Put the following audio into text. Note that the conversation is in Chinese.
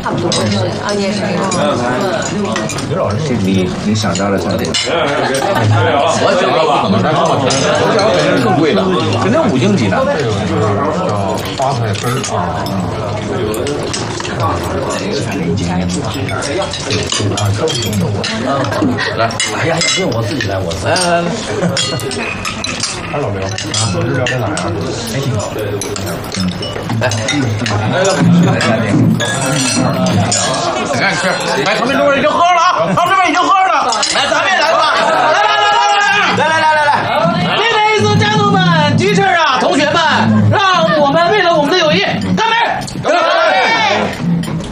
差不多是啊，也是。 这你想到了3点。 我想到不可能，但是我想肯定是更贵的，肯定5星级的。 叫花菜根啊。 来， 哎呀，不用我自己来，我来。 看老刘啊，日料在哪呀？还挺好。 来，3点。你看吃，哎，他们中国人已经喝了啊，他们